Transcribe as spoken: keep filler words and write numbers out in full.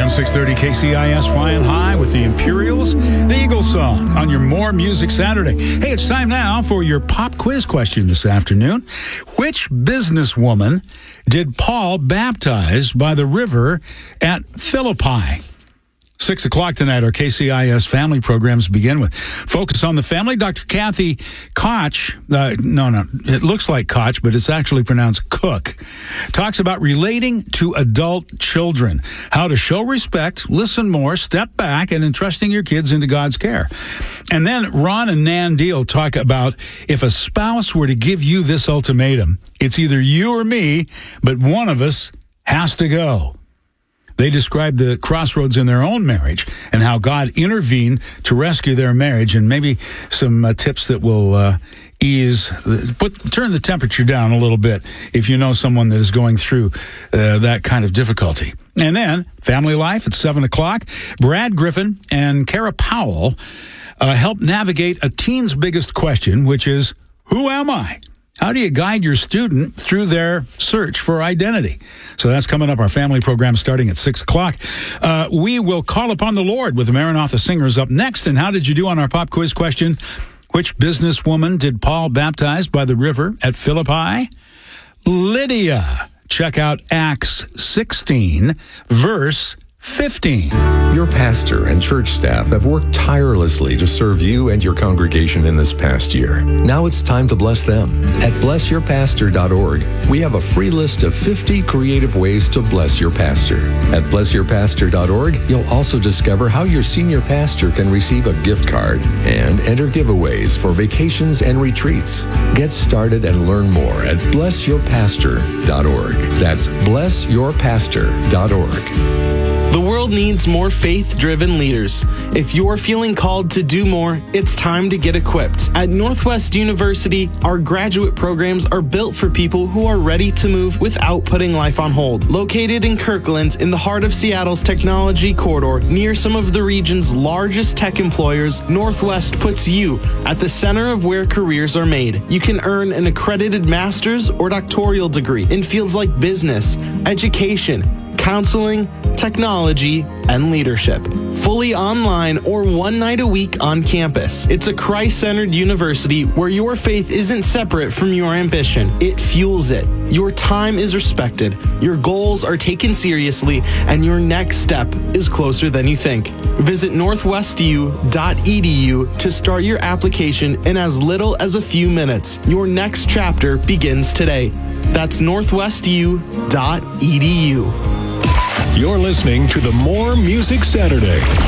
six thirty K C I S Flying High with the Imperials, the Eagles song on your More Music Saturday. Hey, it's time now for your pop quiz question this afternoon. Which businesswoman did Paul baptize by the river at Philippi? Six o'clock tonight, our K C I S family programs begin with Focus on the Family. Doctor Kathy Koch, uh, no, no, it looks like Koch, but it's actually pronounced Cook, talks about relating to adult children, how to show respect, listen more, step back, and entrusting your kids into God's care. And then Ron and Nan Deal talk about if a spouse were to give you this ultimatum, it's either you or me, but one of us has to go. They describe the crossroads in their own marriage and how God intervened to rescue their marriage, and maybe some uh, tips that will uh, ease, the, put turn the temperature down a little bit if you know someone that is going through uh, that kind of difficulty. And then Family Life at seven o'clock. Brad Griffin and Kara Powell uh, help navigate a teen's biggest question, which is, who am I? How do you guide your student through their search for identity? So that's coming up, our family program starting at six o'clock. Uh, we will call upon the Lord with the Maranatha Singers up next. And how did you do on our pop quiz question? Which businesswoman did Paul baptize by the river at Philippi? Lydia. Check out Acts sixteen, verse fifteen. Your pastor and church staff have worked tirelessly to serve you and your congregation in this past year. Now it's time to bless them. At bless your pastor dot org, we have a free list of fifty creative ways to bless your pastor. At bless your pastor dot org, you'll also discover how your senior pastor can receive a gift card and enter giveaways for vacations and retreats. Get started and learn more at bless your pastor dot org. That's bless your pastor dot org. The world needs more faith-driven leaders. If you're feeling called to do more, it's time to get equipped. At Northwest University, our graduate programs are built for people who are ready to move without putting life on hold. Located in Kirkland, in the heart of Seattle's technology corridor, near some of the region's largest tech employers, Northwest puts you at the center of where careers are made. You can earn an accredited master's or doctoral degree in fields like business, education, counseling, technology, and leadership. Fully online or one night a week on campus. It's a Christ-centered university where your faith isn't separate from your ambition. It fuels it. Your time is respected, your goals are taken seriously, and your next step is closer than you think. Visit northwest u dot e d u to start your application in as little as a few minutes. Your next chapter begins today. That's northwest u dot e d u. You're listening to the More Music Saturday